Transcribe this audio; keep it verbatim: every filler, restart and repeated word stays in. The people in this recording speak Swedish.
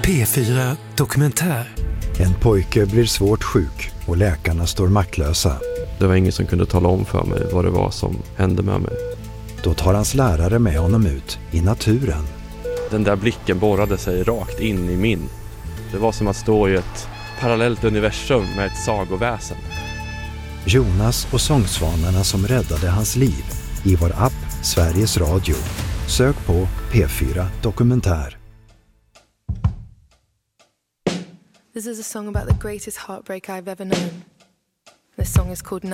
P fyra Dokumentär. En pojke blir svårt sjuk och läkarna står maktlösa. Det var ingen som kunde tala om för mig vad det var som hände med mig. Då tar hans lärare med honom ut i naturen. Den där blicken borrade sig rakt in i min. Det var som att stå i ett parallellt universum med ett sagoväsen. Jonas och sångsvanarna som räddade hans liv i vår app Sveriges Radio. Sök på P fyra Dokumentär. This is a song about the greatest heartbreak I've ever known. This song is called